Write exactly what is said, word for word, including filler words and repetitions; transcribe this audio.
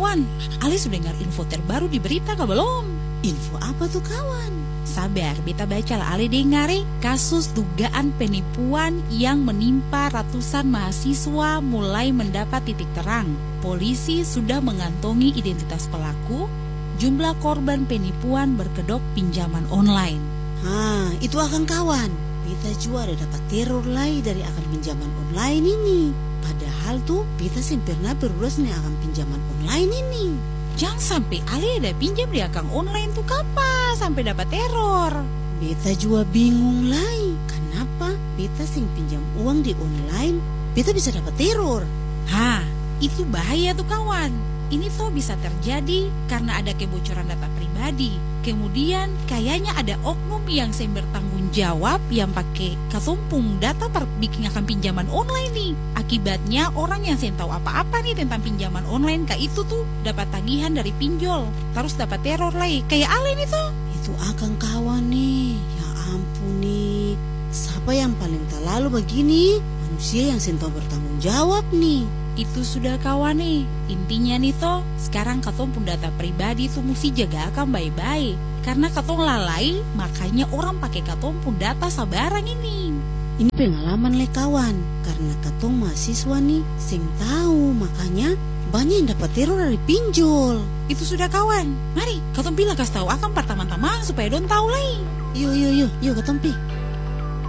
kawan, Ale sudah dengar info terbaru di berita kah belum? Info apa tuh kawan? Sabar, beta baca lah Ale dengar eh. Kasus dugaan penipuan yang menimpa ratusan mahasiswa mulai mendapat titik terang. Polisi sudah mengantongi identitas pelaku. Jumlah korban penipuan berkedok pinjaman online. Hah, itu akan kawan. Beta juga ada dapat teror lagi dari akan pinjaman online ini. Padahal tuh beta sih pernah berurus nih akan pinjaman online ini. Jangan sampai Ale ada pinjam di akun online tuh kapan sampai dapat teror. Beta juga bingung lagi. Kenapa beta sing pinjam uang di online, beta bisa dapat teror? Hah, itu bahaya tuh kawan. Ini tuh bisa terjadi karena ada kebocoran data pribadi. Kemudian kayaknya ada oknum yang saya bertanggung jawab yang pakai katumpung data per bikin akan pinjaman online nih. Akibatnya orang yang saya tahu apa-apa nih tentang pinjaman online kayak itu tuh dapat tagihan dari pinjol, terus dapat teror lagi. Kayak Ale nih tuh. Itu akan kawan nih. Ya ampun nih. Siapa yang paling terlalu begini? Manusia yang saya tahu bertanggung jawab nih. Itu sudah kawan nih. Intinya nih toh, sekarang katong pun data pribadi tuh mesti jaga akan baik-baik. Karena katong lalai, makanya orang pakai katong pun data sabarang ini. Ini pengalaman le kawan, karena katong mahasiswa nih sing tahu, makanya banyak yang dapat teror dari pinjol. Itu sudah kawan. Mari, katong bilang kasih tahu akan per teman-teman supaya don tahu lagi. Yuk, yuk, yuk, yuk katong pi.